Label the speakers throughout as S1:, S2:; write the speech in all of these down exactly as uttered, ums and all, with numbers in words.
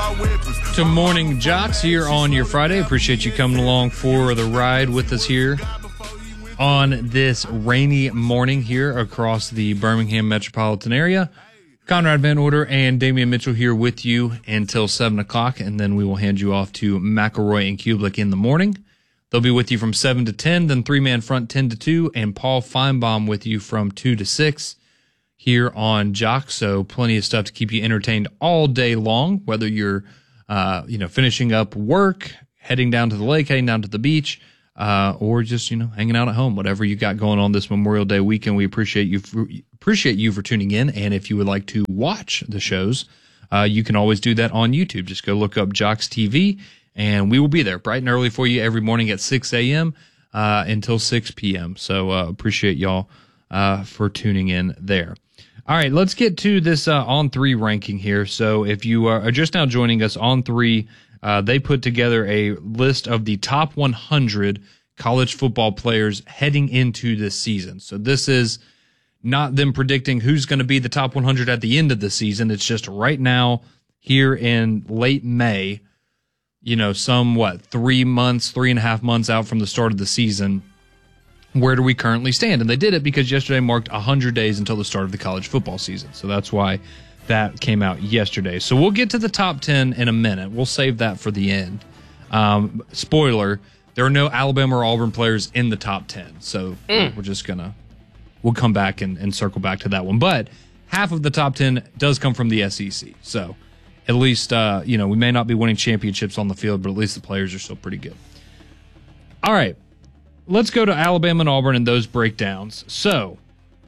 S1: To Morning Jocks here on your Friday. Appreciate you coming along for the ride with us here on this rainy morning here across the Birmingham metropolitan area. Conrad Van Order and Damian Mitchell here with you until seven o'clock, and then we will hand you off to McElroy and Kublik in the morning. They'll be with you from seven to ten, then three-man front ten to two, and Paul Feinbaum with you from two to six here on Jock. So plenty of stuff to keep you entertained all day long, whether you're uh, you know, finishing up work, heading down to the lake, heading down to the beach, uh, or just, you know, hanging out at home, whatever you got going on this Memorial Day weekend. We appreciate you for, appreciate you for tuning in. And if you would like to watch the shows, uh, you can always do that on YouTube. Just go look up Jocks T V, and we will be there bright and early for you every morning at six a.m. Uh, until six p.m. So uh, appreciate y'all uh, for tuning in there. All right, let's get to this uh, On three ranking here. So if you are just now joining us, On three, uh, they put together a list of the top one hundred college football players heading into this season. So this is not them predicting who's going to be the top one hundred at the end of the season. It's just right now here in late May, you know, some, what, three months, three and a half months out from the start of the season. Where do we currently stand? And they did it because yesterday marked one hundred days until the start of the college football season. So that's why that came out yesterday. So we'll get to the top ten in a minute. We'll save that for the end. Um, spoiler, there are no Alabama or Auburn players in the top ten. So mm. we're just going to, we'll come back and, and circle back to that one. But half of the top ten does come from the S E C. So at least, uh, you know, we may not be winning championships on the field, but at least the players are still pretty good. All right. Let's go to Alabama and Auburn and those breakdowns. So,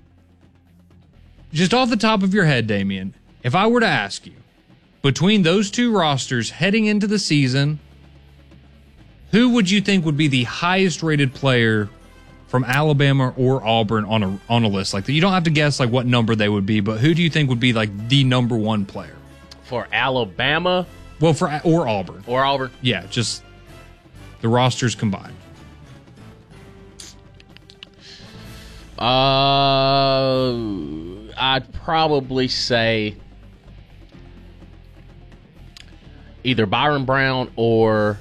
S1: just off the top of your head, Damian, if I were to ask you, between those two rosters heading into the season, who would you think would be the highest rated player from Alabama or Auburn on a on a list like that? You don't have to guess like what number they would be, but who do you think would be like the number one player?
S2: For Alabama?
S1: Well, for or Auburn.
S2: Or Auburn.
S1: Yeah, just the rosters combined.
S2: Uh, I'd probably say either Byron Brown or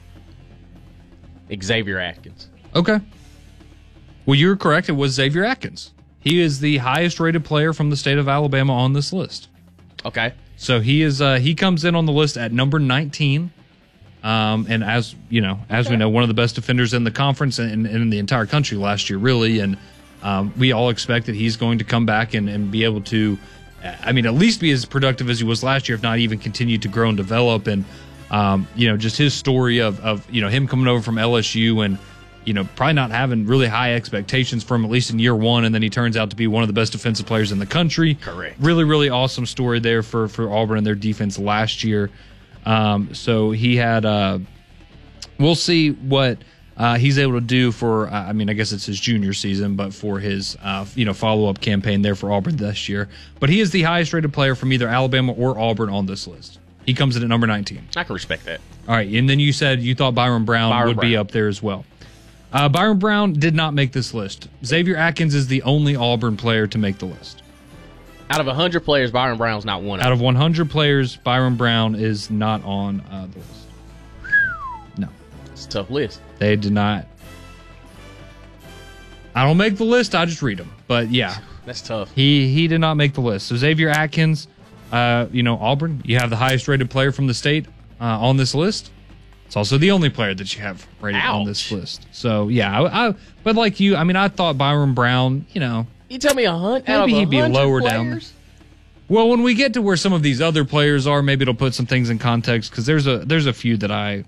S2: Xavier Atkins.
S1: Okay. Well, you were correct. It was Xavier Atkins. He is the highest rated player from the state of Alabama on this list.
S2: Okay.
S1: So he is uh, he comes in on the list at number nineteen. Um, and as you know, as we know, one of the best defenders in the conference and, and in the entire country last year, really. And um, we all expect that he's going to come back and, and be able to, I mean, at least be as productive as he was last year, if not even continue to grow and develop. And, um, you know, just his story of, of, you know, him coming over from L S U and, you know, probably not having really high expectations from him, at least in year one. And then he turns out to be one of the best defensive players in the country.
S2: Correct.
S1: Really, really awesome story there for, for Auburn and their defense last year. Um, so he had, uh, we'll see what, uh, he's able to do for, uh, I mean, I guess it's his junior season, but for his, uh, you know, follow-up campaign there for Auburn this year. But he is the highest rated player from either Alabama or Auburn on this list. He comes in at number nineteen.
S2: I can respect that.
S1: All right. And then you said you thought Byron Brown
S2: Byron
S1: would
S2: Brown.
S1: be up there as well. Uh, Byron Brown did not make this list. Xavier Atkins is the only Auburn player to make the list.
S2: Out of one hundred players, Byron Brown's not one of
S1: Out
S2: them.
S1: of one hundred players, Byron Brown is not on uh, the list. No.
S2: It's a tough list.
S1: They did not. I don't make the list, I just read them. But yeah,
S2: That's tough.
S1: he he did not make the list. So Xavier Atkins, uh, you know, Auburn, you have the highest rated player from the state uh, on this list. It's also the only player that you have rated
S2: Ouch.
S1: on this list. So yeah, I, I but like you, I mean, I thought Byron Brown, you know,
S2: You tell me a hundred.
S1: maybe he'd be lower down.
S2: players?
S1: Well, when we get to where some of these other players are, maybe it'll put some things in context because there's a there's a few that I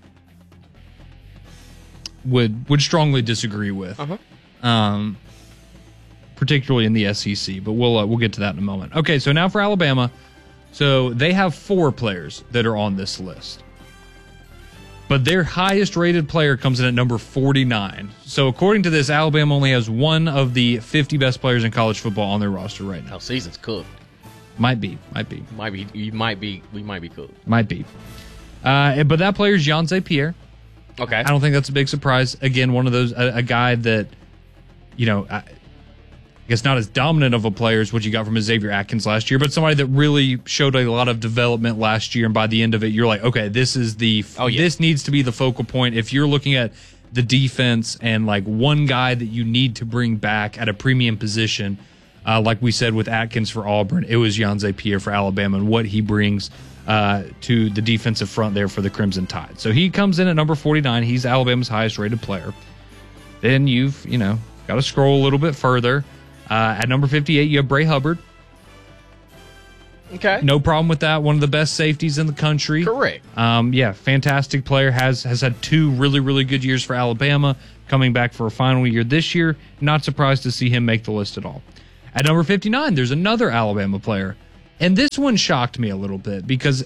S1: would would strongly disagree with,
S2: Uh-huh.
S1: um, particularly in the S E C. But we'll uh, we'll get to that in a moment. Okay, so now for Alabama, so they have four players that are on this list, but their highest rated player comes in at number forty-nine. So according to this, Alabama only has one of the fifty best players in college football on their roster right now.
S2: Oh, season's cooked.
S1: Might be, might be.
S2: Might be. You might be. We might be cooked.
S1: Might be. Uh, but that player is Jean-Zay Pierre.
S2: Okay.
S1: I don't think that's a big surprise. Again, one of those, a, a guy that, you know, I, guess not as dominant of a player as what you got from Xavier Atkins last year, but somebody that really showed a lot of development last year. And by the end of it, you're like, okay, this is the
S2: Oh, yeah.
S1: this needs to be the focal point. If you're looking at the defense and like one guy that you need to bring back at a premium position, uh, like we said with Atkins for Auburn, it was Yanze Pierre for Alabama and what he brings uh, to the defensive front there for the Crimson Tide. So he comes in at number forty-nine. He's Alabama's highest rated player. Then you've, you know, got to scroll a little bit further. Uh, at number fifty-eight, you have Bray Hubbard.
S2: Okay.
S1: No problem with that. One of the best safeties in the country.
S2: Correct.
S1: Um, yeah, fantastic player. Has has had two really, really good years for Alabama. Coming back for a final year this year. Not surprised to see him make the list at all. At number fifty-nine, there's another Alabama player. And this one shocked me a little bit because,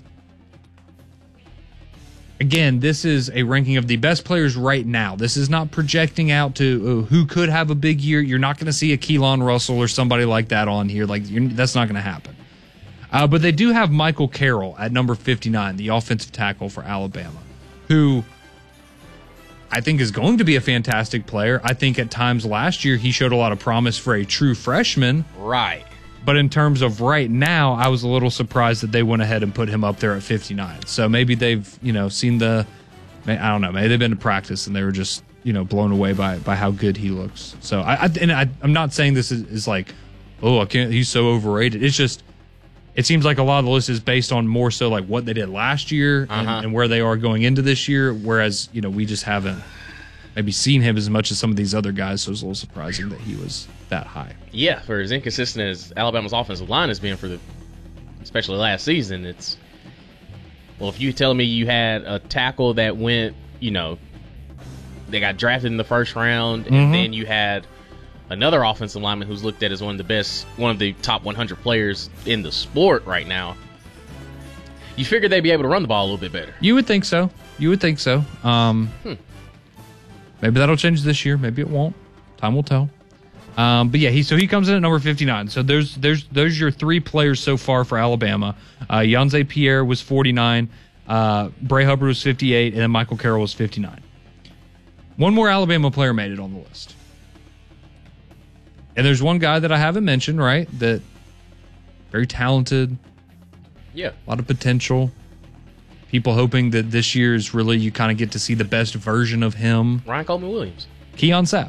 S1: again, this is a ranking of the best players right now. This is not projecting out to uh, who could have a big year. You're not going to see a Keelan Russell or somebody like that on here. Like you're, that's not going to happen. Uh, but they do have Michael Carroll at number fifty-nine, the offensive tackle for Alabama, who I think is going to be a fantastic player. I think at times last year he showed a lot of promise for a true freshman.
S2: Right.
S1: But in terms of right now, I was a little surprised that they went ahead and put him up there at fifty-nine. So maybe they've, you know, seen the, I don't know, maybe they've been to practice and they were just, you know, blown away by by how good he looks. So I, I and I, I'm not saying this is, is like, oh, I can't, he's so overrated. It's just, it seems like a lot of the list is based on more so like what they did last year and,
S2: Uh-huh.
S1: and where they are going into this year. Whereas, you know, we just haven't maybe seen him as much as some of these other guys. So it was a little surprising that he was that high.
S2: Yeah, for as inconsistent as Alabama's offensive line has been for the, especially last season, it's, well, if you tell me you had a tackle that went, you know, they got drafted in the first round, and
S1: Mhm.
S2: then you had another offensive lineman who's looked at as one of the best, one of the top one hundred players in the sport right now, you figure they'd be able to run the ball a little bit better.
S1: You would think so. You would think so. Um,
S2: Hmm.
S1: Maybe that'll change this year. Maybe it won't. Time will tell. Um, but yeah, he so he comes in at number fifty-nine. So there's there's there's your three players so far for Alabama. Uh, Yanze Pierre was forty-nine, uh, Bray Hubbard was fifty-eight, and then Michael Carroll was fifty-nine. One more Alabama player made it on the list. And there's one guy that I haven't mentioned, right? That very talented,
S2: Yeah.
S1: a lot of potential. People hoping that this year is really you kind of get to see the best version of him.
S2: Ryan Coleman Williams.
S1: Keon Sabb.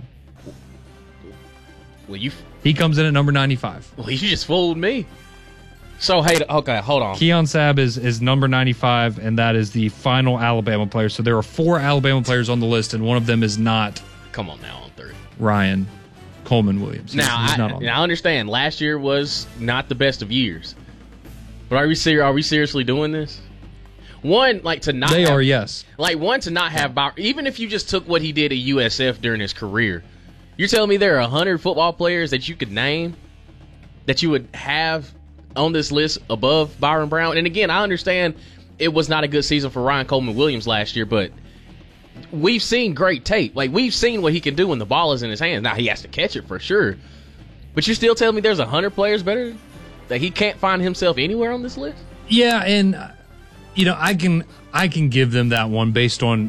S2: Well, you,
S1: He comes in at number ninety-five.
S2: well, you just fooled me. So, hey, okay, hold on.
S1: Keon Sabb is, is number ninety-five, and that is the final Alabama player. So there are four Alabama players on the list, and one of them is not
S2: Come on now, on third.
S1: Ryan Coleman Williams. He's-
S2: Now,
S1: he's
S2: I,
S1: not on
S2: now I understand. Last year was not the best of years, but are we ser- Are we seriously doing this? One, like to not.
S1: They
S2: have,
S1: are, yes.
S2: Like one to not have. Bow- Even if you just took what he did at U S F during his career, you're telling me there are a hundred football players that you could name that you would have on this list above Byron Brown. And again, I understand it was not a good season for Ryan Coleman Williams last year, but we've seen great tape. Like, we've seen what he can do when the ball is in his hands. Now, he has to catch it for sure. But you're still telling me there's one hundred players better? That he can't find himself anywhere on this list?
S1: Yeah, and uh, you know, I can I can give them that one based on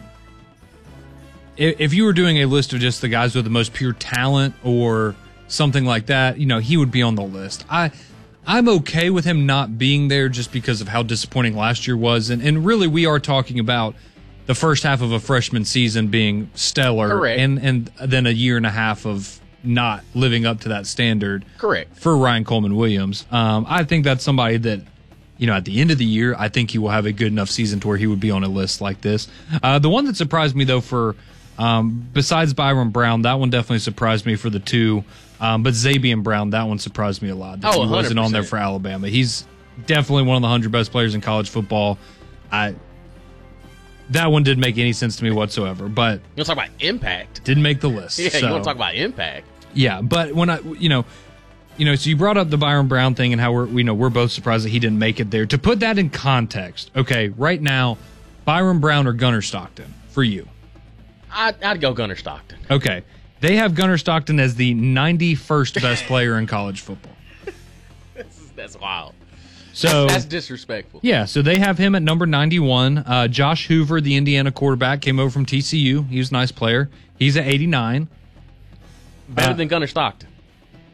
S1: if, if you were doing a list of just the guys with the most pure talent or something like that, you know, he would be on the list. I I'm okay with him not being there just because of how disappointing last year was, and and really we are talking about the first half of a freshman season being stellar,
S2: Correct.
S1: and and then a year and a half of not living up to that standard.
S2: Correct.
S1: For Ryan Coleman Williams. Um, I think that's somebody that, you know, at the end of the year, I think he will have a good enough season to where he would be on a list like this. Uh, the one that surprised me, though, for um, besides Byron Brown, that one definitely surprised me for the two. Um, but Zabian Brown, that one surprised me a lot. That
S2: Oh,
S1: he wasn't on there
S2: one hundred percent.
S1: for Alabama. He's definitely one of the one hundred best players in college football. I That one didn't make any sense to me whatsoever, but
S2: You want to talk about impact?
S1: didn't make the list.
S2: Yeah,
S1: so.
S2: you want to talk about impact?
S1: Yeah, but when I, you know, you know, so you brought up the Byron Brown thing and how we're, you know, we're both surprised that he didn't make it there. To put that in context, okay, right now, Byron Brown or Gunnar Stockton for you?
S2: I'd, I'd go Gunnar Stockton.
S1: Okay, they have Gunnar Stockton as the ninety-first best player in college football.
S2: That's, that's wild.
S1: So
S2: That's disrespectful.
S1: yeah, so they have him at number ninety-one. Uh, Josh Hoover, the Indiana quarterback, came over from T C U. He was a nice player. He's at eighty-nine.
S2: Better
S1: Uh,
S2: than Gunnar Stockton.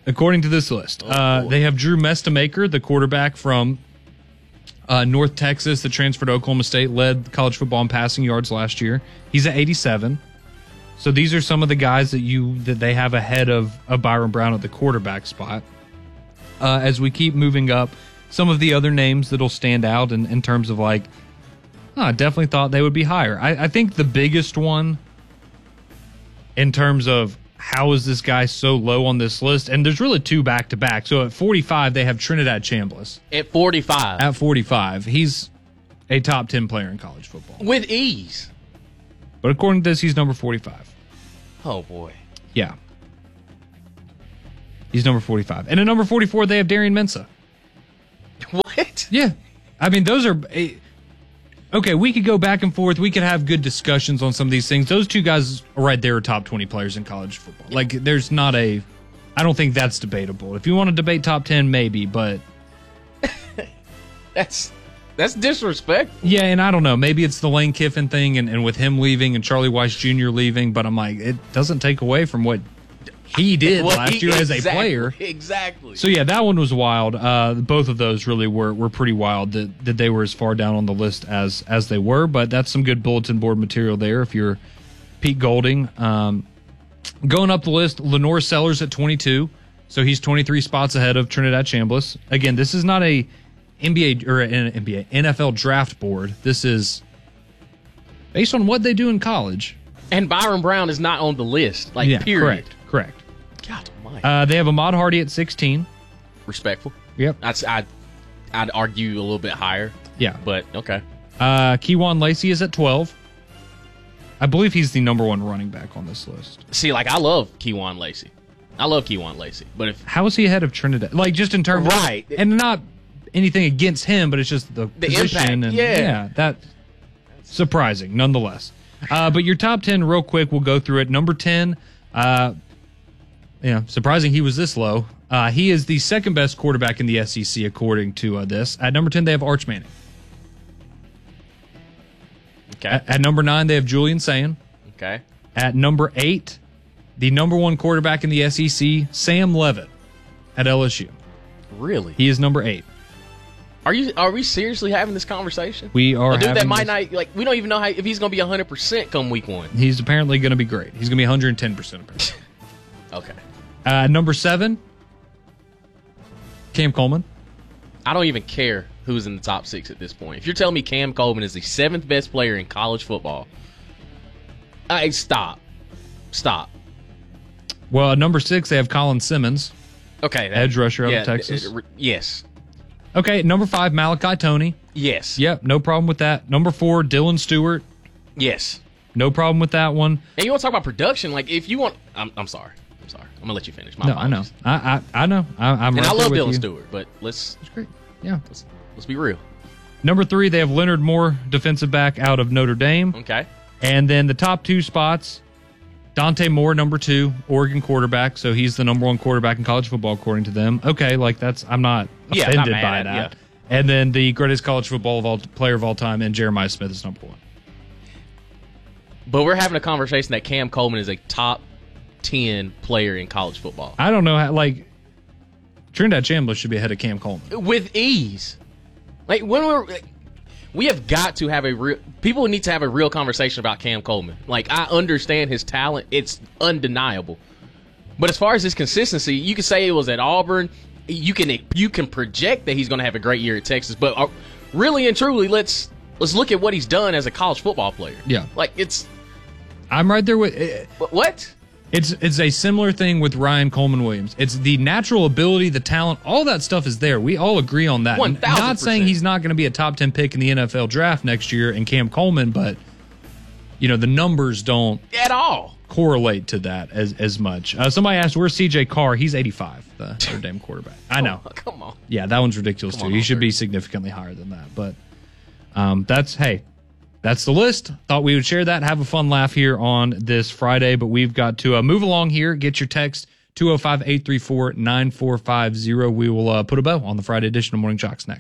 S1: according to this list,
S2: Oh,
S1: uh,
S2: boy.
S1: they have Drew Mestamaker, the quarterback from uh, North Texas that transferred to Oklahoma State, led college football in passing yards last year. He's at eighty-seven. So these are some of the guys that you that they have ahead of, of Byron Brown at the quarterback spot. Uh, as we keep moving up, some of the other names that'll stand out in, in terms of like, oh, I definitely thought they would be higher. I, I think the biggest one in terms of how is this guy so low on this list, and there's really two back to back. So at forty-five, they have Trinidad Chambliss.
S2: At forty-five.
S1: At forty-five, he's a top ten player in college football.
S2: With ease.
S1: But according to this, he's number forty-five.
S2: Oh, boy.
S1: Yeah. He's number forty-five. And at number forty-four, they have Darian Mensah.
S2: What?
S1: Yeah. I mean, those are... eh, okay, we could go back and forth. We could have good discussions on some of these things. Those two guys right there are top twenty players in college football. Like, there's not a... I don't think that's debatable. If you want to debate top ten, maybe, but...
S2: That's that's disrespectful.
S1: Yeah, and I don't know. Maybe it's the Lane Kiffin thing and, and with him leaving and Charlie Weiss Junior leaving, but I'm like, it doesn't take away from what he did
S2: Well,
S1: last
S2: he-
S1: year as a
S2: exactly,
S1: player.
S2: Exactly.
S1: So yeah, that one was wild. Uh, both of those really were were pretty wild that, that they were as far down on the list as as they were. But that's some good bulletin board material there. If you're Pete Golding, um, going up the list, Lenore Sellers at twenty-two, so he's twenty-three spots ahead of Trinidad Chambliss. Again, this is not a N B A or an N B A N F L draft board. This is based on what they do in college.
S2: And Byron Brown is not on the list. Like,
S1: Yeah,
S2: period.
S1: correct, correct.
S2: God almighty.
S1: Uh, they have Ahmad Hardy at sixteen.
S2: Respectful.
S1: Yep.
S2: That's I'd, I'd argue a little bit higher,
S1: Yeah.
S2: but okay.
S1: Uh, Keywan Lacey is at twelve. I believe he's the number one running back on this list.
S2: See, like, I love Keywan Lacey. I love Keywan Lacey. But if
S1: How is he ahead of Trinidad? Like, just in terms
S2: Right.
S1: of... And not anything against him, but it's just the,
S2: The
S1: position.
S2: impact,
S1: And,
S2: yeah.
S1: that... Surprising, nonetheless. Uh, but your top ten, real quick, we'll go through it. Number ten, uh, yeah, surprising he was this low. Uh, he is the second best quarterback in the S E C, according to uh, this. At number ten, they have Arch Manning.
S2: Okay.
S1: At, at number nine, they have Julian Sayin.
S2: Okay.
S1: At number eight, the number one quarterback in the S E C, Sam Levitt at L S U.
S2: Really?
S1: He is number eight.
S2: Are you? Are we seriously having this conversation?
S1: We are
S2: A dude that
S1: having
S2: might
S1: this-
S2: not like. We don't even know how, if he's going to be one hundred percent come week one.
S1: He's apparently going to be great. He's going to be one hundred ten percent.
S2: Okay.
S1: Uh, number seven, Cam Coleman.
S2: I don't even care who's in the top six at this point. If you're telling me Cam Coleman is the seventh best player in college football, I stop, stop.
S1: Well, at number six, they have Colin Simmons,
S2: Okay, that,
S1: edge rusher out
S2: yeah,
S1: of Texas.
S2: uh, yes,
S1: Okay, at number five, Malachi Toney.
S2: yes,
S1: Yep, no problem with that. Number four, Dylan Stewart.
S2: yes.
S1: No problem with that one.
S2: And you want to talk about production? Like, if you want, I'm, I'm sorry, I'm sorry. I'm gonna let you finish. My
S1: No, I know.
S2: apologies.
S1: I I, I know. I, I'm
S2: And
S1: right
S2: I
S1: there
S2: love
S1: with
S2: Dylan
S1: you.
S2: Stewart, but let's
S1: It's great. Yeah.
S2: let's let's be real.
S1: Number three, they have Leonard Moore, defensive back out of Notre Dame.
S2: Okay.
S1: And then the top two spots, Dante Moore, number two, Oregon quarterback. So he's the number one quarterback in college football, according to them. Okay, like that's, I'm not
S2: Yeah,
S1: offended
S2: not mad
S1: by
S2: at it,
S1: that.
S2: yeah.
S1: And then the greatest college football of all, player of all time, and Jeremiah Smith is number one.
S2: But we're having a conversation that Cam Coleman is a top ten player in college football
S1: I don't know how, like, Trinidad Chambliss should be ahead of Cam Coleman.
S2: with ease. Like, when we're like, we have got to have a real people need to have a real conversation about Cam Coleman. Like, I understand his talent; it's undeniable. But as far as his consistency, you can say it was at Auburn. You can you can project that he's going to have a great year at Texas. But uh, really and truly, let's let's look at what he's done as a college football player.
S1: Yeah.
S2: Like, it's
S1: I'm right there with eh,
S2: wh- what?
S1: It's it's a similar thing with Ryan Coleman Williams. It's the natural ability, the talent, all that stuff is there. We all agree on that.
S2: one thousand
S1: Not saying
S2: percent.
S1: he's not going to be a top ten pick in the N F L draft next year in Cam Coleman, but you know the numbers don't
S2: At all.
S1: correlate to that as as much. Uh, somebody asked, "Where's C J Carr?" He's eighty-five, the Notre Dame quarterback. I know.
S2: Oh, come on.
S1: Yeah, that one's ridiculous
S2: Come
S1: too.
S2: on,
S1: He should be
S2: Albert.
S1: significantly higher than that. But um, that's hey, that's the list. Thought we would share that. Have a fun laugh here on this Friday. But we've got to uh, move along here. Get your text two oh five, eight three four, nine four five zero. We will uh, put a bow on the Friday edition of Morning Jocks next.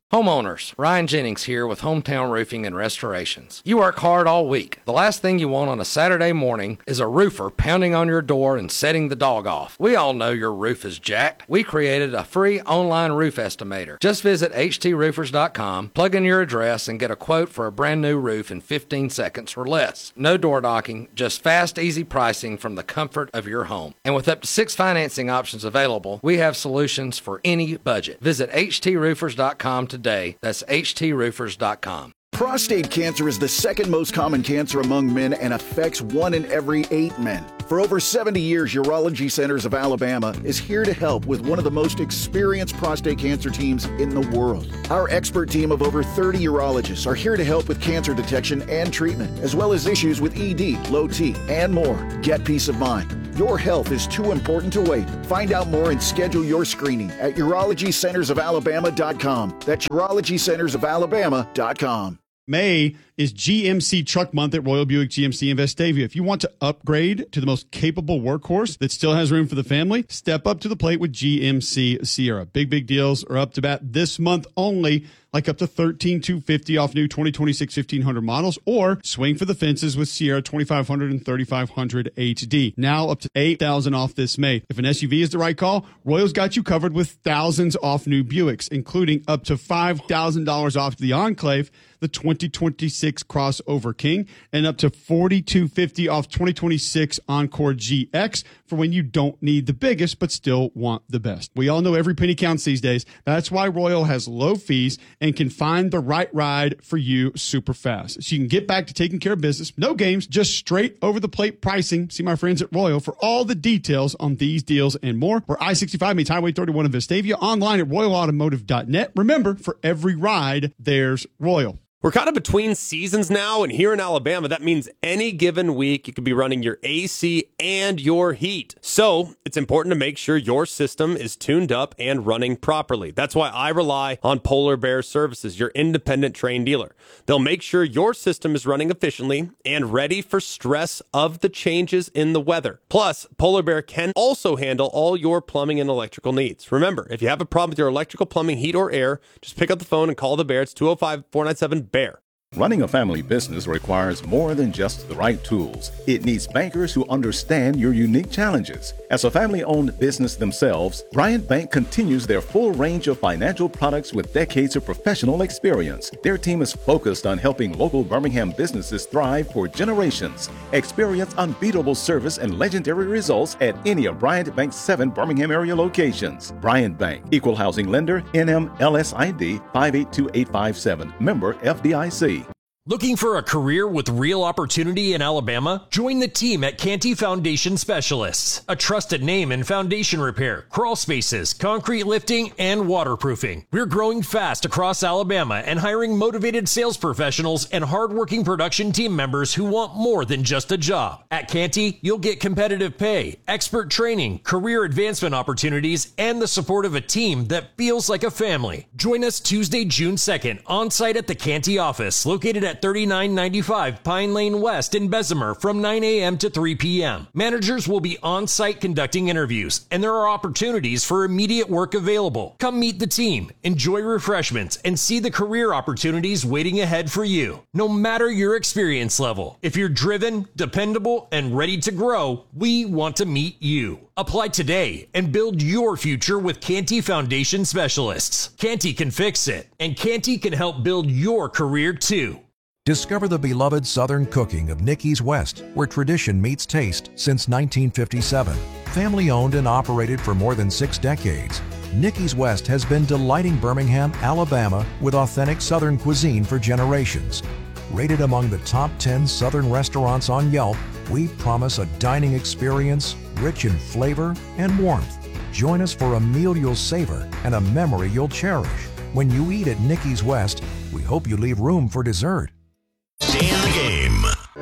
S3: Homeowners, Ryan Jennings here with Hometown Roofing and Restorations. You work hard all week. The last thing you want on a Saturday morning is a roofer pounding on your door and setting the dog off. We all know your roof is jacked. We created a free online roof estimator. Just visit h t roofers dot com, plug in your address, and get a quote for a brand new roof in fifteen seconds or less. No door knocking, just fast, easy pricing from the comfort of your home. And with up to six financing options available, we have solutions for any budget. Visit h t roofers dot com today. Today. That's h t roofers dot com.
S4: Prostate cancer is the second most common cancer among men and affects one in every eight men. For over seventy years, Urology Centers of Alabama is here to help with one of the most experienced prostate cancer teams in the world. Our expert team of over thirty urologists are here to help with cancer detection and treatment, as well as issues with E D, low T, and more. Get peace of mind. Your health is too important to wait. Find out more and schedule your screening at urology centers of alabama dot com. That's urology centers of alabama dot com.
S5: May is G M C Truck Month at Royal Buick G M C in Vestavia. If you want to upgrade to the most capable workhorse that still has room for the family, step up to the plate with G M C Sierra. Big, big deals are up to bat this month only, like up to thirteen thousand two hundred fifty dollars off new twenty twenty-six fifteen hundred models, or swing for the fences with Sierra twenty-five hundred and thirty-five hundred H D. Now up to eight thousand dollars off this May. If an S U V is the right call, Royal's got you covered with thousands off new Buicks, including up to five thousand dollars off the Enclave, the twenty twenty-six Crossover King, and up to forty-two hundred fifty dollars off twenty twenty-six Encore G X for when you don't need the biggest but still want the best. We all know every penny counts these days. That's why Royal has low fees and can find the right ride for you super fast. So you can get back to taking care of business. No games, just straight over the plate pricing. See my friends at Royal for all the details on these deals and more. We're I sixty-five meets Highway thirty-one in Vestavia, online at royal automotive dot net. Remember, for every ride, there's Royal.
S6: We're kind of between seasons now, and here in Alabama, that means any given week you could be running your A C and your heat. So it's important to make sure your system is tuned up and running properly. That's why I rely on Polar Bear Services, your independent trained dealer. They'll make sure your system is running efficiently and ready for stress of the changes in the weather. Plus, Polar Bear can also handle all your plumbing and electrical needs. Remember, if you have a problem with your electrical, plumbing, heat, or air, just pick up the phone and call the Bear. It's two oh five, four nine seven, BEAR.
S7: Running a family business requires more than just the right tools. It needs bankers who understand your unique challenges. As a family-owned business themselves, Bryant Bank continues their full range of financial products with decades of professional experience. Their team is focused on helping local Birmingham businesses thrive for generations. Experience unbeatable service and legendary results at any of Bryant Bank's seven Birmingham area locations. Bryant Bank, Equal Housing Lender, N M L S I D five eight two eight five seven, member F D I C.
S8: Looking for a career with real opportunity in Alabama? Join the team at Canty Foundation Specialists, a trusted name in foundation repair, crawl spaces, concrete lifting, and waterproofing. We're growing fast across Alabama and hiring motivated sales professionals and hardworking production team members who want more than just a job. At Canty, you'll get competitive pay, expert training, career advancement opportunities, and the support of a team that feels like a family. Join us Tuesday, June second, on site at the Canty office, located at thirty-nine ninety-five Pine Lane West in Bessemer from nine a.m. to three p.m. Managers will be on site conducting interviews, and there are opportunities for immediate work available. Come meet the team, enjoy refreshments, and see the career opportunities waiting ahead for you. No matter your experience level, if you're driven, dependable, and ready to grow, we want to meet you. Apply today and build your future with Canty Foundation Specialists. Canty can fix it, and Canty can help build your career too.
S9: Discover the beloved Southern cooking of Nicky's West, where tradition meets taste since nineteen fifty-seven. Family owned and operated for more than six decades, Nicky's West has been delighting Birmingham, Alabama with authentic Southern cuisine for generations. Rated among the top ten Southern restaurants on Yelp, we promise a dining experience rich in flavor and warmth. Join us for a meal you'll savor and a memory you'll cherish. When you eat at Nicky's West, we hope you leave room for dessert.
S10: Stay in the game.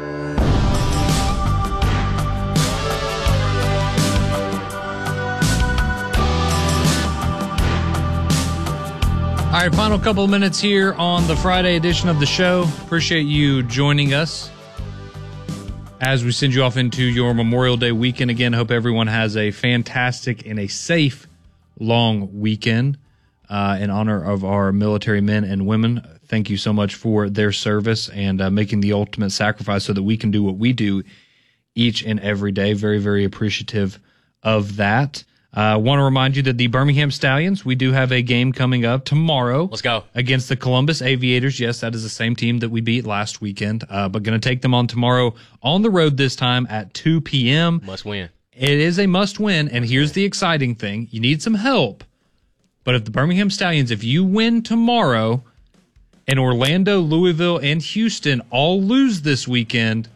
S1: All right, final couple of minutes here on the Friday edition of the show. Appreciate you joining us as we send you off into your Memorial Day weekend. Again, hope everyone has a fantastic and a safe long weekend. uh, in honor of our military men and women. Thank you so much for their service and uh, making the ultimate sacrifice so that we can do what we do each and every day. Very, very appreciative of that. I uh, want to remind you that the Birmingham Stallions, we do have a game coming up tomorrow.
S2: Let's go.
S1: Against the Columbus Aviators. Yes, that is the same team that we beat last weekend, uh, but going to take them on tomorrow on the road this time at two p.m.
S2: Must win.
S1: It is a must win, and here's the exciting thing. You need some help, but if the Birmingham Stallions, if you win tomorrow and Orlando, Louisville, and Houston all lose this weekend,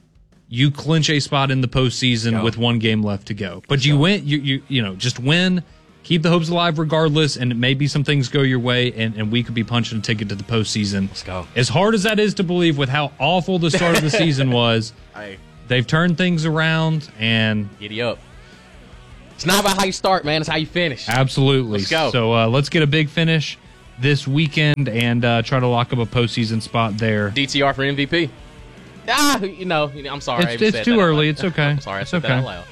S1: you clinch a spot in the postseason
S2: Go.
S1: with one game left to go. But you win, you you you know, just win, keep the hopes alive regardless, and maybe some things go your way, and, and we could be punching a ticket to the postseason.
S2: Let's go.
S1: As hard as that is to believe with how awful the start of the season was,
S2: Hey.
S1: they've turned things around, and
S2: Giddy up. It's not about how you start, man. It's how you finish.
S1: absolutely.
S2: Let's go.
S1: So uh, let's get a big finish this weekend and uh, try to lock up a postseason spot there.
S2: D T R for M V P. Ah, you know, you know I'm sorry. I
S1: It's,
S2: even
S1: it's
S2: said
S1: too
S2: that out
S1: early.
S2: loud.
S1: It's okay.
S2: I'm sorry. I
S1: It's
S2: said
S1: okay.
S2: that out loud.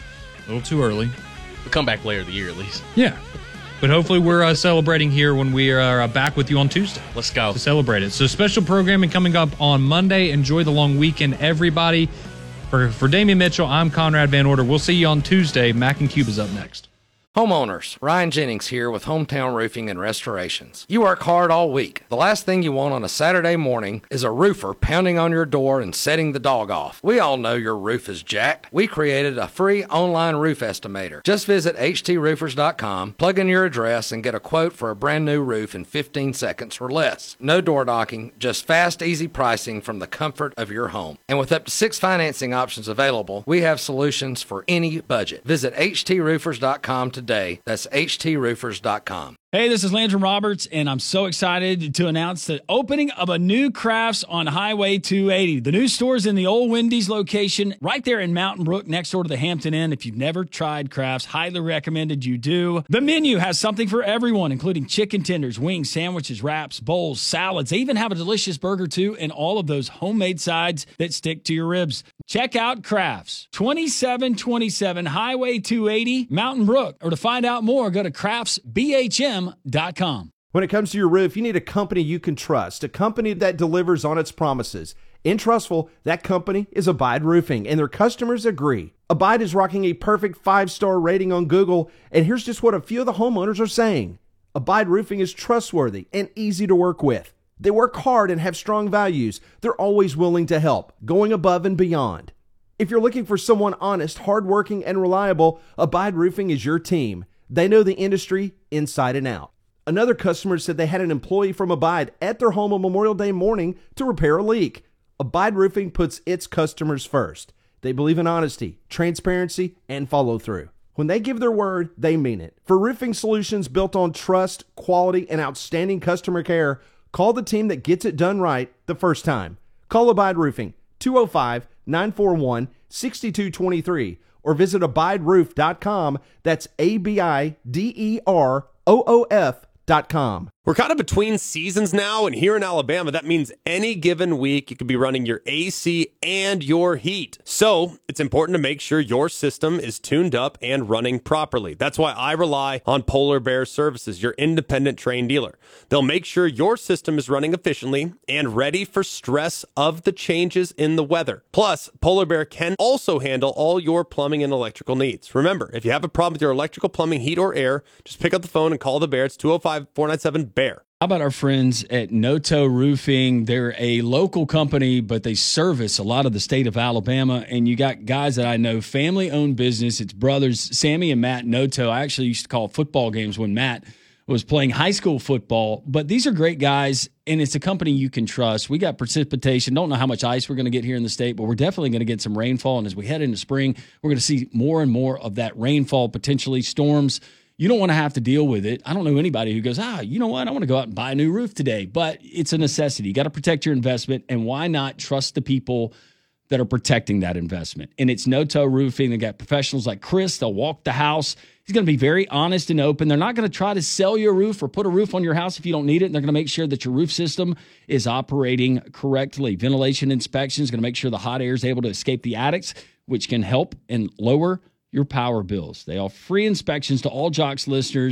S1: A little too early.
S2: The comeback player of the year, at least.
S1: Yeah. But hopefully we're uh, celebrating here when we are uh, back with you on Tuesday
S2: Let's go.
S1: to celebrate it. So special programming coming up on Monday. Enjoy the long weekend, everybody. For, for Damian Mitchell, I'm Conrad Van Order. We'll see you on Tuesday. Mac and Cube is up next.
S3: Homeowners, Ryan Jennings here with Hometown Roofing and Restorations. You work hard all week. The last thing you want on a Saturday morning is a roofer pounding on your door and setting the dog off. We all know your roof is jacked. We created a free online roof estimator. Just visit h t roofers dot com, plug in your address, and get a quote for a brand new roof in fifteen seconds or less. No door knocking, just fast, easy pricing from the comfort of your home. And with up to six financing options available, we have solutions for any budget. Visit h t roofers dot com today. Today. That's h t roofers dot com.
S11: Hey, this is Landrum Roberts, and I'm so excited to announce the opening of a new Crafts on Highway two eighty. The new store is in the old Wendy's location right there in Mountain Brook next door to the Hampton Inn. If you've never tried Crafts, highly recommended you do. The menu has something for everyone, including chicken tenders, wings, sandwiches, wraps, bowls, salads. They even have a delicious burger, too, and all of those homemade sides that stick to your ribs. Check out Crafts, twenty-seven twenty-seven Highway two eighty, Mountain Brook. Or to find out more, go to crafts b h m dot com.
S12: When it comes to your roof, you need a company you can trust, a company that delivers on its promises. In Trustful, that company is Abide Roofing, and their customers agree. Abide is rocking a perfect five-star rating on Google, and here's just what a few of the homeowners are saying. Abide Roofing is trustworthy and easy to work with. They work hard and have strong values. They're always willing to help, going above and beyond. If you're looking for someone honest, hardworking, and reliable, Abide Roofing is your team. They know the industry inside and out. Another customer said they had an employee from Abide at their home on Memorial Day morning to repair a leak. Abide Roofing puts its customers first. They believe in honesty, transparency, and follow through. When they give their word, they mean it. For roofing solutions built on trust, quality, and outstanding customer care, call the team that gets it done right the first time. Call Abide Roofing, two oh five, nine four one, six two two three, or visit abide roof dot com. That's A B I D E R O O F dot com.
S6: We're kind of between seasons now, and here in Alabama, that means any given week you could be running your A C and your heat. So it's important to make sure your system is tuned up and running properly. That's why I rely on Polar Bear Services, your independent trained dealer. They'll make sure your system is running efficiently and ready for stress of the changes in the weather. Plus, Polar Bear can also handle all your plumbing and electrical needs. Remember, if you have a problem with your electrical, plumbing, heat, or air, just pick up the phone and call the Bear. It's two oh five, four nine seven, B E A R.
S11: How about our friends at Noto Roofing? They're a local company, but they service a lot of the state of Alabama. And you got guys that I know, family-owned business. It's brothers, Sammy and Matt Noto. I actually used to call football games when Matt was playing high school football. But these are great guys, and it's a company you can trust. We got precipitation. Don't know how much ice we're going to get here in the state, but we're definitely going to get some rainfall. And as we head into spring, we're going to see more and more of that rainfall, potentially storms. You don't want to have to deal with it. I don't know anybody who goes, ah, you know what? I want to go out and buy a new roof today. But it's a necessity. You got to protect your investment. And why not trust the people that are protecting that investment? And it's Noto Roofing. They got professionals like Chris. They'll walk the house. He's going to be very honest and open. They're not going to try to sell you a roof or put a roof on your house if you don't need it. And they're going to make sure that your roof system is operating correctly. Ventilation inspection is going to make sure the hot air is able to escape the attics, which can help and lower your power bills. They offer free inspections to all Jocks listeners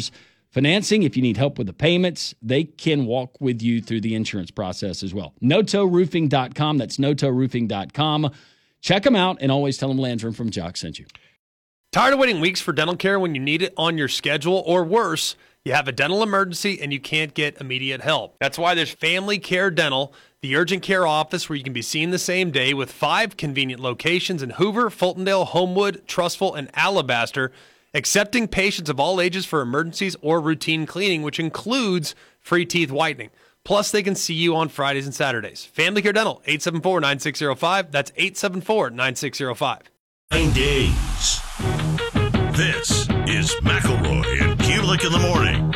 S11: financing. If you need help with the payments, they can walk with you through the insurance process as well. noto roofing dot com. That's noto roofing dot com. Check them out and always tell them Landrum from Jock sent you.
S6: Tired of waiting weeks for dental care when you need it on your schedule, or worse, you have a dental emergency and you can't get immediate help? That's why there's Family Care Dental, the urgent care office where you can be seen the same day with five convenient locations in Hoover, Fultondale, Homewood, Trussville, and Alabaster, accepting patients of all ages for emergencies or routine cleaning, which includes free teeth whitening. Plus, they can see you on Fridays and Saturdays. Family Care Dental, eight seven four, nine six zero five. That's eight seven four, nine six zero five.
S10: Nine days. This is McElroy and Kulik in the morning.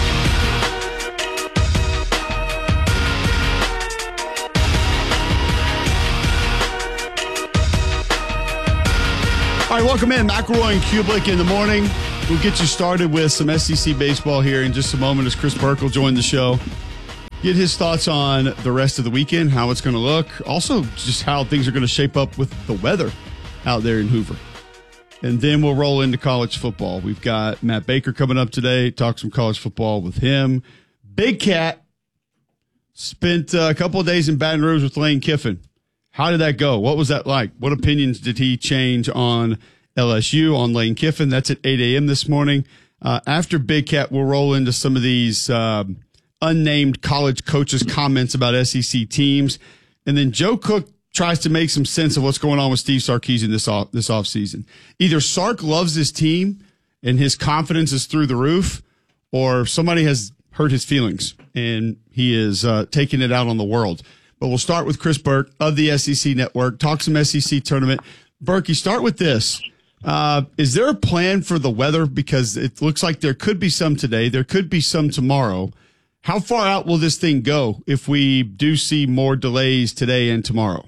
S5: All right, welcome in. McElroy and Kulik in the morning. We'll get you started with some S E C baseball here in just a moment as Chris Burke will join the show. Get his thoughts on the rest of the weekend, how it's going to look. Also, just how things are going to shape up with the weather out there in Hoover. And then we'll roll into college football. We've got Matt Baker coming up today, talk some college football with him. Big Cat spent a couple of days in Baton Rouge with Lane Kiffin. How did that go? What was that like? What opinions did he change on L S U, on Lane Kiffin? That's at eight a.m. this morning. Uh, after Big Cat, we'll roll into some of these um, unnamed college coaches' comments about S E C teams. And then Joe Cook tries to make some sense of what's going on with Steve Sarkisian this off this offseason. Either Sark loves his team and his confidence is through the roof, or somebody has hurt his feelings and he is uh, taking it out on the world. But we'll start with Chris Burke of the S E C Network, talk some S E C tournament. Burke, you start with this. Uh, is there a plan for the weather? Because it looks like there could be some today. There could be some tomorrow. How far out will this thing go if we do see more delays today and tomorrow?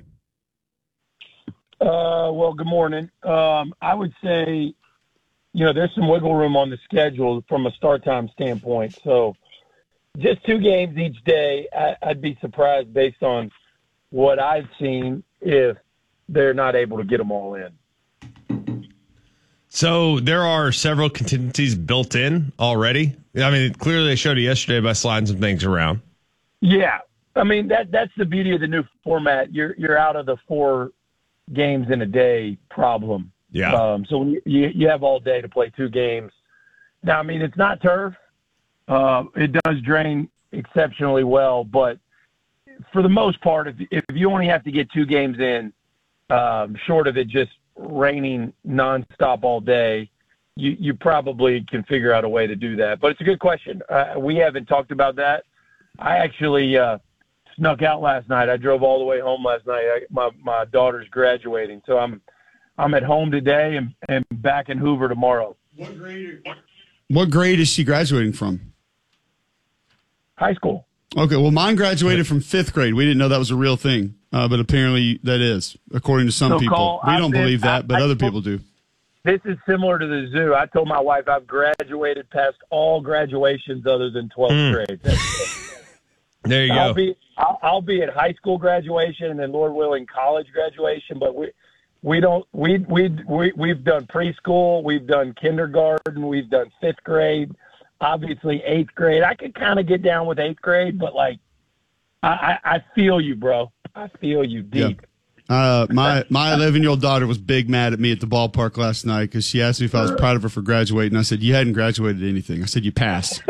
S13: Uh, well, good morning. Um, I would say, you know, there's some wiggle room on the schedule from a start time standpoint. So just two games each day, I, I'd be surprised based on what I've seen if they're not able to get them all in.
S14: So there are several contingencies built in already. I mean, clearly they showed it yesterday by sliding some things around.
S13: Yeah. I mean, that that's the beauty of the new format. You're you're out of the four games in a day problem.
S14: Yeah.
S13: Um, so when you, you, you have all day to play two games. Now, I mean, it's not turf. Uh, it does drain exceptionally well, but for the most part, if, if you only have to get two games in, um, short of it just raining nonstop all day, you, you probably can figure out a way to do that. But it's a good question. Uh, we haven't talked about that. I actually uh, snuck out last night. I drove all the way home last night. I, my my daughter's graduating, so I'm I'm at home today and, and back in Hoover tomorrow.
S5: What grade? What grade is she graduating from?
S13: High school.
S5: Okay, well, mine graduated from fifth grade. We didn't know that was a real thing, uh, but apparently that is, according to some
S13: So,
S5: people.
S13: Cole,
S5: we
S13: I've
S5: don't
S13: been-
S5: believe that,
S13: I-
S5: but
S13: I
S5: other
S13: told-
S5: people do.
S13: This is similar to the zoo. I told my wife I've graduated past all graduations other than twelfth
S14: Hmm.
S13: grade. That's it.
S14: There you
S13: I'll
S14: go.
S13: be I'll, I'll be at high school graduation and then, Lord willing, college graduation. But we we don't we we we we've done preschool, we've done kindergarten, we've done fifth grade, obviously eighth grade. I could kind of get down with eighth grade, but like I, I, I feel you, bro. I feel you deep.
S5: Uh, my my eleven-year-old daughter was big mad at me at the ballpark last night because she asked me if I was proud of her for graduating. I said, you hadn't graduated anything. I said, you passed.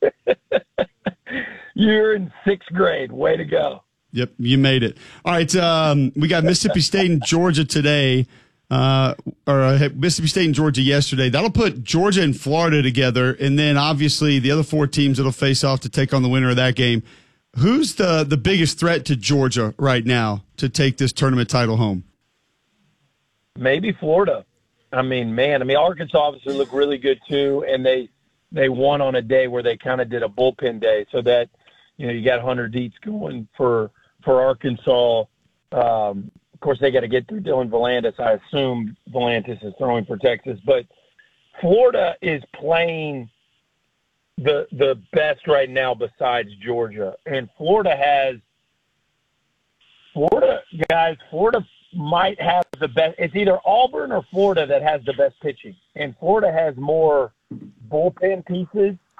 S13: You're in sixth grade. Way to go.
S5: Yep, you made it. All right, um, we got Mississippi State and Georgia today, uh, or uh, Mississippi State and Georgia yesterday. That'll put Georgia and Florida together, and then obviously the other four teams that'll face off to take on the winner of that game. Who's the, the biggest threat to Georgia right now to take this tournament title home?
S13: Maybe Florida. I mean, man, I mean, Arkansas obviously looked really good too, and they they won on a day where they kind of did a bullpen day, so that, you know, you got Hunter Dietz going for for Arkansas. Um, of course, they got to get through Dylan Volantis. I assume Volantis is throwing for Texas, but Florida is playing the the best right now besides Georgia, and Florida has Florida guys. Florida might have the best. It's either Auburn or Florida that has the best pitching, and Florida has more bullpen pieces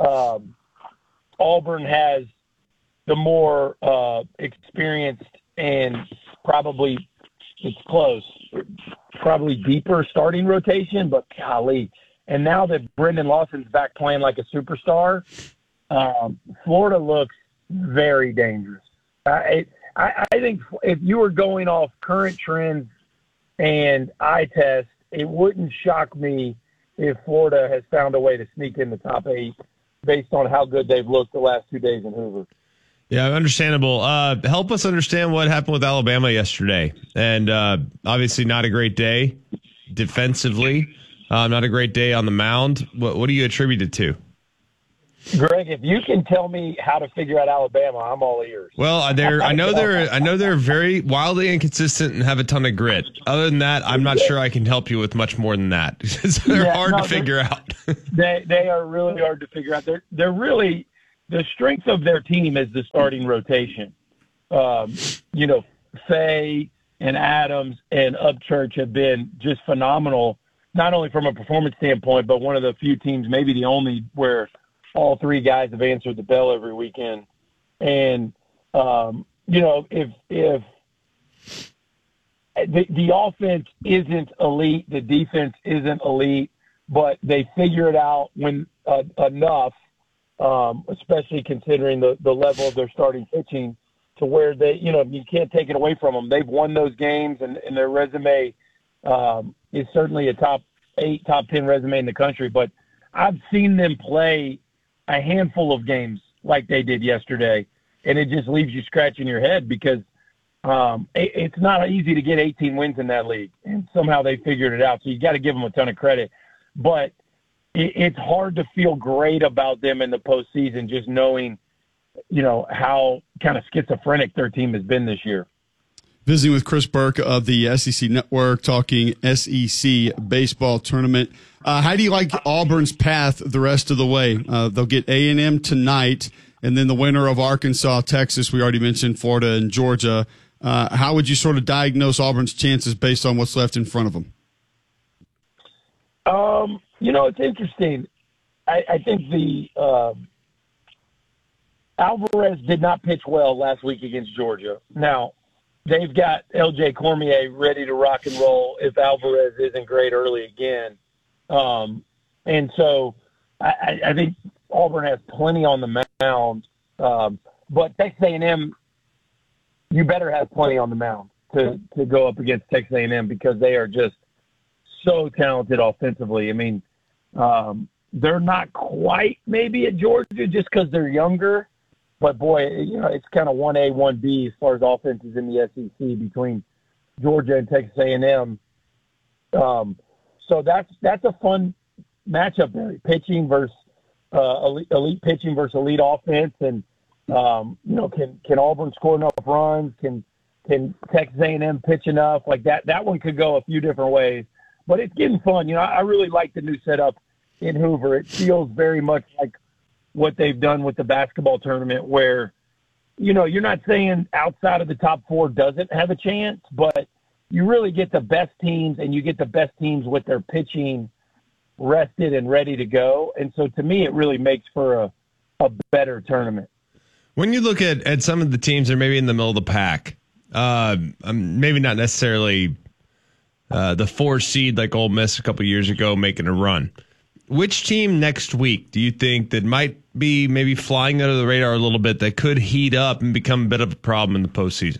S13: um, Auburn has the more uh, experienced and probably it's close, probably deeper starting rotation, but golly. And now that Brendan Lawson's back playing like a superstar, um, Florida looks very dangerous. I, I, I think if you were going off current trends and eye test, it wouldn't shock me if Florida has found a way to sneak in the top eight based on how good they've looked the last two days in Hoover.
S14: Yeah, understandable. Uh, help us understand what happened with Alabama yesterday. And uh, obviously not a great day defensively, uh, not a great day on the mound. What, what do you attribute it to?
S13: Greg, if you can tell me how to figure out Alabama, I'm all ears.
S14: Well, they're I know they're I know they're very wildly inconsistent and have a ton of grit. Other than that, I'm not sure I can help you with much more than that. they're
S13: yeah,
S14: hard
S13: no,
S14: to figure out.
S13: they they are really hard to figure out. They're they're really the strength of their team is the starting rotation. Um, you know, Faye and Adams and Upchurch have been just phenomenal, not only from a performance standpoint, but one of the few teams, maybe the only, where all three guys have answered the bell every weekend. And, um, you know, if if the, the offense isn't elite, the defense isn't elite, but they figure it out when uh, enough, um, especially considering the, the level of their starting pitching, to where they, you know, you can't take it away from them. They've won those games, and, and their resume um, is certainly a top eight, top ten resume in the country. But I've seen them play a handful of games like they did yesterday, and it just leaves you scratching your head because um, it, it's not easy to get eighteen wins in that league, and somehow they figured it out. So you got to give them a ton of credit. But it, it's hard to feel great about them in the postseason, just knowing, you know, how kind of schizophrenic their team has been this year.
S5: Visiting with Chris Burke of the S E C Network, talking S E C baseball tournament. Uh, how do you like Auburn's path the rest of the way? Uh, they'll get A and M tonight, and then the winner of Arkansas, Texas, we already mentioned Florida and Georgia. Uh, how would you sort of diagnose Auburn's chances based on what's left in front of them?
S13: Um, you know, it's interesting. I, I think the uh, Alvarez did not pitch well last week against Georgia. Now, they've got L J Cormier ready to rock and roll if Alvarez isn't great early again. Um, and so I, I think Auburn has plenty on the mound. Um, but Texas A and M, you better have plenty on the mound to, to go up against Texas A and M because they are just so talented offensively. I mean, um, they're not quite maybe at Georgia just because they're younger. But, boy, you know, it's kind of one A, one B as far as offenses in the S E C between Georgia and Texas A and M. Um, so that's that's a fun matchup there, pitching versus uh, elite, elite pitching versus elite offense. And, um, you know, can can Auburn score enough runs? Can can Texas A and M pitch enough? Like that, that one could go a few different ways. But it's getting fun. You know, I really like the new setup in Hoover. It feels very much like what they've done with the basketball tournament where, you know, you're not saying outside of the top four doesn't have a chance, but you really get the best teams and you get the best teams with their pitching rested and ready to go. And so to me, it really makes for a, a better tournament.
S14: When you look at, at some of the teams that are maybe in the middle of the pack, uh, maybe not necessarily uh, the four seed like Ole Miss a couple years ago making a run, which team next week do you think that might be maybe flying under the radar a little bit that could heat up and become a bit of a problem in the postseason?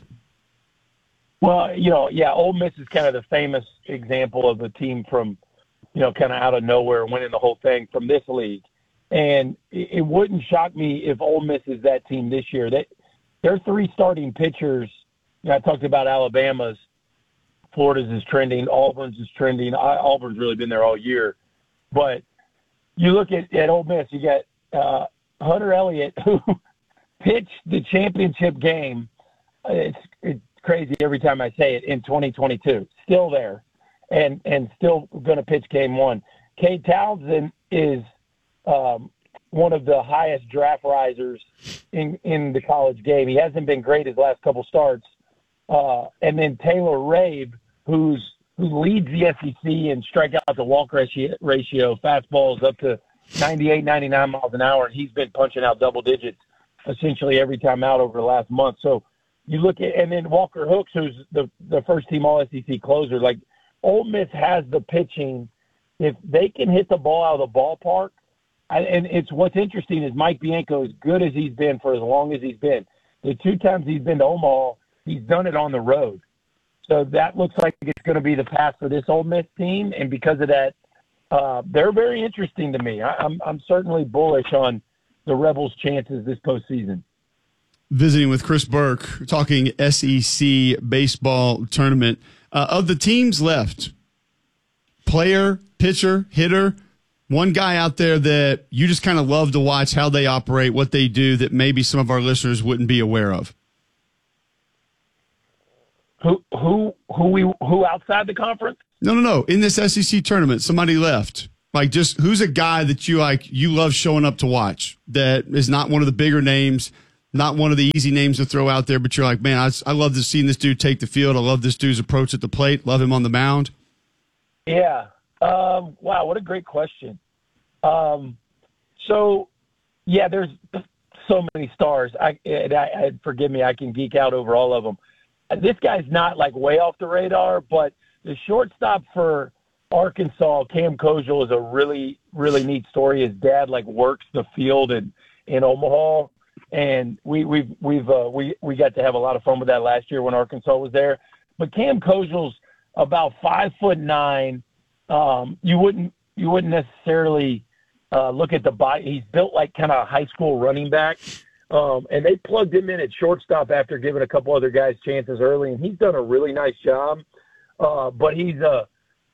S13: Well, you know, yeah, Ole Miss is kind of the famous example of a team from, you know, kind of out of nowhere winning the whole thing from this league. And it, it wouldn't shock me if Ole Miss is that team this year. They, their three starting pitchers, you know, I talked about Alabama's, Florida's is trending, Auburn's is trending. I, Auburn's really been there all year. But you look at, at Ole Miss, you got uh, Hunter Elliott, who pitched the championship game. It's, it's crazy every time I say it, in twenty twenty-two. Still there and, and still going to pitch game one. Cade Townsend is um, one of the highest draft risers in, in the college game. He hasn't been great his last couple starts. Uh, and then Taylor Rabe, who's who leads the S E C in strikeout to walk ratio, ratio fastballs up to ninety-eight, ninety-nine miles an hour, and he's been punching out double digits essentially every time out over the last month. So you look at, and then Walker Hooks, who's the, the first team All S E C closer, like Ole Miss has the pitching. If they can hit the ball out of the ballpark, I, and it's what's interesting is Mike Bianco, as good as he's been for as long as he's been, the two times he's been to Omaha, he's done it on the road. So that looks like it's going to be the path for this Ole Miss team, and because of that, uh, they're very interesting to me. I, I'm I'm certainly bullish on the Rebels' chances this postseason.
S5: Visiting with Chris Burke, talking S E C baseball tournament. Uh, of the teams left, player, pitcher, hitter, one guy out there that you just kind of love to watch how they operate, what they do, that maybe some of our listeners wouldn't be aware of.
S13: Who who who we who outside the conference?
S5: No, no, no. In this S E C tournament, somebody left. Like, just who's a guy that you like, you love showing up to watch, that is not one of the bigger names, not one of the easy names to throw out there, but you're like, man, I, I love to seeing this dude take the field. I love this dude's approach at the plate. Love him on the mound.
S13: Yeah. Um, wow, what a great question. Um, so, yeah, there's so many stars. I, and I, I forgive me, I can geek out over all of them. This guy's not like way off the radar, but the shortstop for Arkansas, Cam Kojal, is a really, really neat story. His dad like works the field in, in Omaha, and we we've we've uh, we we got to have a lot of fun with that last year when Arkansas was there. But Cam Kojal's about five foot nine. Um, you wouldn't you wouldn't necessarily uh, look at the body. He's built like kind of a high school running back. Um, and they plugged him in at shortstop after giving a couple other guys chances early, and he's done a really nice job. Uh, but he's a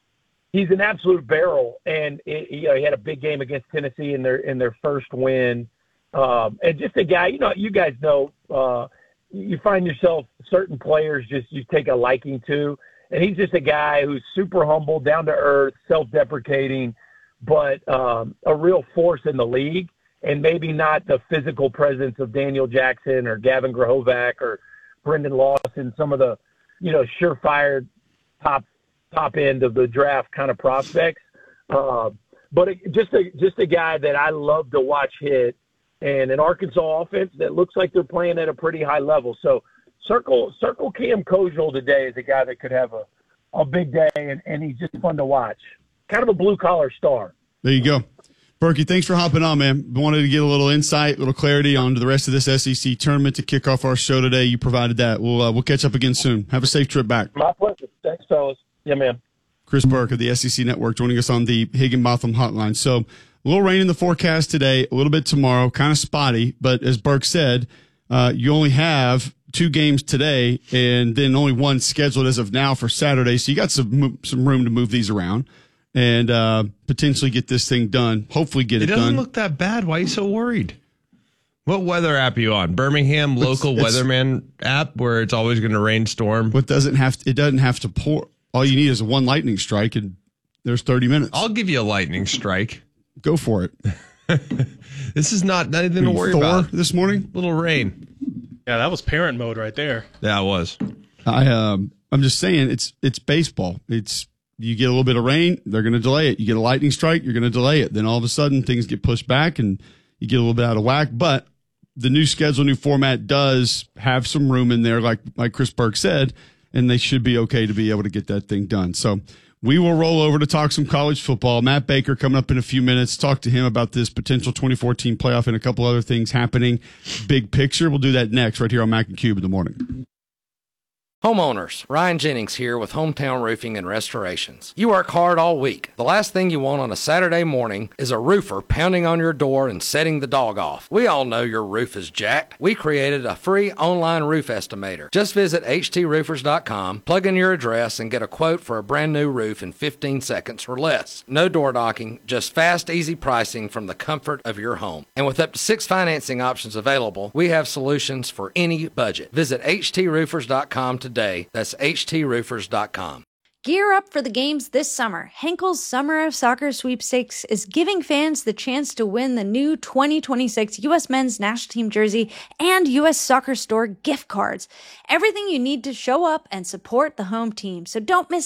S13: he's an absolute barrel, and it, you know, he had a big game against Tennessee in their in their first win. Um, and just a guy, you know, you guys know, uh, you find yourself certain players just you take a liking to, and he's just a guy who's super humble, down to earth, self-deprecating, but um, a real force in the league. And maybe not the physical presence of Daniel Jackson or Gavin Grahovac or Brendan Lawson, some of the, you know, surefire top top end of the draft kind of prospects. Uh, but it, just a just a guy that I love to watch hit, and an Arkansas offense that looks like they're playing at a pretty high level. So circle circle Cam Kojal today is a guy that could have a, a big day, and, and he's just fun to watch. Kind of a blue collar star.
S5: There you go. Berkey, thanks for hopping on, man. Wanted to get a little insight, a little clarity on the rest of this S E C tournament to kick off our show today. You provided that. We'll uh, we'll catch up again soon. Have a safe trip back.
S13: My pleasure. Thanks, fellas. Yeah, man.
S5: Chris Burke of the S E C Network joining us on the Higginbotham Hotline. So a little rain in the forecast today, a little bit tomorrow, kind of spotty. But as Burke said, uh, you only have two games today and then only one scheduled as of now for Saturday. So you got some some room to move these around and uh, potentially get this thing done. Hopefully get it, it done. It
S14: doesn't look that bad. Why are you so worried? What weather app are you on? Birmingham local it's, it's, weatherman app where it's always going to rain, storm?
S5: What doesn't have to, it doesn't have to pour. All you need is one lightning strike, and there's thirty minutes.
S14: I'll give you a lightning strike.
S5: Go for it.
S14: This is not anything to worry
S5: Thor
S14: about.
S5: This morning,
S14: little rain.
S15: Yeah, that was parent mode right there.
S14: Yeah, it was.
S5: I um, I'm just saying, it's it's baseball. It's you get a little bit of rain, they're going to delay it. You get a lightning strike, you're going to delay it. Then all of a sudden, things get pushed back, and you get a little bit out of whack. But the new schedule, new format does have some room in there, like like Chris Burke said, and they should be okay to be able to get that thing done. So we will roll over to talk some college football. Matt Baker coming up in a few minutes. Talk to him about this potential twenty fourteen playoff and a couple other things happening. Big picture. We'll do that next right here on Mac and Cube in the morning.
S3: Homeowners, Ryan Jennings here with Hometown Roofing and Restorations. You work hard all week. The last thing you want on a Saturday morning is a roofer pounding on your door and setting the dog off. We all know your roof is jacked. We created a free online roof estimator. Just visit h t roofers dot com, plug in your address, and get a quote for a brand new roof in fifteen seconds or less. No door knocking, just fast, easy pricing from the comfort of your home. And with up to six financing options available, we have solutions for any budget. Visit h t roofers dot com today. That's h t roofers dot com.
S16: Gear up for the games this summer. Henkel's Summer of Soccer Sweepstakes is giving fans the chance to win the new twenty twenty-six U S Men's National Team jersey and U S Soccer Store gift cards. Everything you need to show up and support the home team, so don't miss out.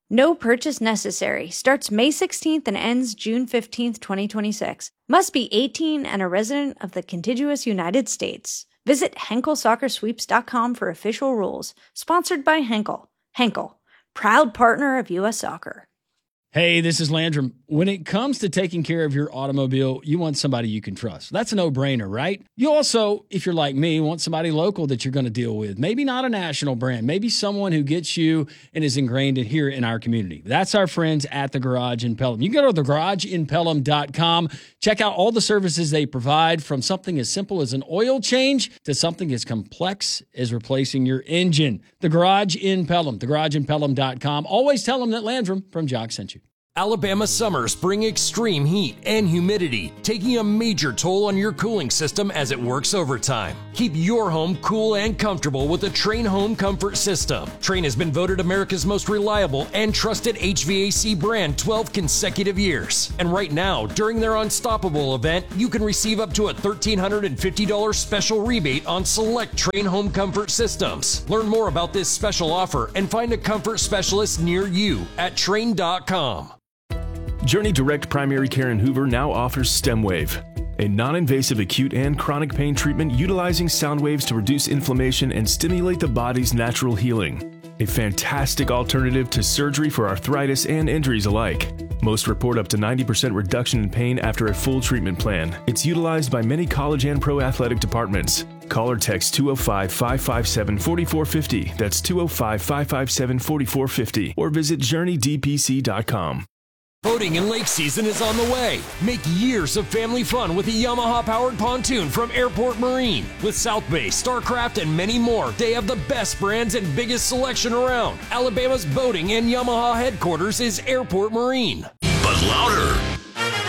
S16: No purchase necessary. Starts May sixteenth and ends June fifteenth, twenty twenty-six. Must be eighteen and a resident of the contiguous United States. Visit Henkel Soccer Sweeps dot com for official rules. Sponsored by Henkel. Henkel, proud partner of U S Soccer.
S11: Hey, this is Landrum. When it comes to taking care of your automobile, you want somebody you can trust. That's a no-brainer, right? You also, if you're like me, want somebody local that you're going to deal with. Maybe not a national brand. Maybe someone who gets you and is ingrained in here in our community. That's our friends at The Garage in Pelham. You can go to the garage in pelham dot com. Check out all the services they provide, from something as simple as an oil change to something as complex as replacing your engine. The Garage in Pelham. the garage in pelham dot com. Always tell them that Landrum from Jock sent you.
S8: Alabama summers bring extreme heat and humidity, taking a major toll on your cooling system as it works overtime. Keep your home cool and comfortable with the Trane Home Comfort System. Trane has been voted America's most reliable and trusted H V A C brand twelve consecutive years. And right now, during their Unstoppable event, you can receive up to a one thousand three hundred fifty dollars special rebate on select Trane Home Comfort systems. Learn more about this special offer and find a comfort specialist near you at Trane dot com.
S17: Journey Direct Primary Care in Hoover now offers StemWave, a non-invasive acute and chronic pain treatment utilizing sound waves to reduce inflammation and stimulate the body's natural healing. A fantastic alternative to surgery for arthritis and injuries alike. Most report up to ninety percent reduction in pain after a full treatment plan. It's utilized by many college and pro athletic departments. Call or text two oh five, five five seven, four four five oh. That's two oh five, five five seven, four four five oh. Or visit journey d p c dot com.
S8: Boating and lake season is on the way. Make years of family fun with a Yamaha-powered pontoon from Airport Marine. With South Bay, StarCraft, and many more, they have the best brands and biggest selection around. Alabama's boating and Yamaha headquarters is Airport Marine.
S10: But louder.